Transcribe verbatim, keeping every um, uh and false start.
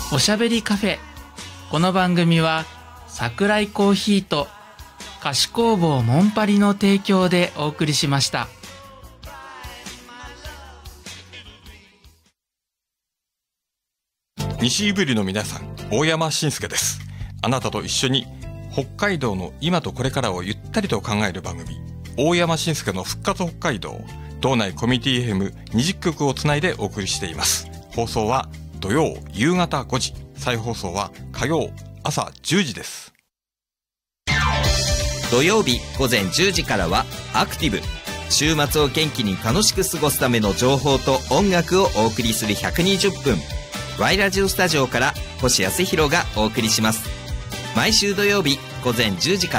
おしゃべりカフェ。この番組は桜井コーヒーと菓子工房モンパリの提供でお送りしました。 西井ぶりの皆さん、大山伸介です。あなたと一緒に北海道の今とこれからをゆったりと考える番組、大山伸介の復活北海道。道内コミュニティ エフエムにじゅっきょくをつないでお送りしています。放送は土曜夕方ごじ、再放送は火曜朝じゅうじです。 土曜日午前じゅうじからはアクティブ。週末を元気に楽しく過ごすための情報と音楽をお送りするひゃくにじゅっぷん。ワイラジオスタジオから星康弘がお送りします。毎週土曜日午前じゅうじから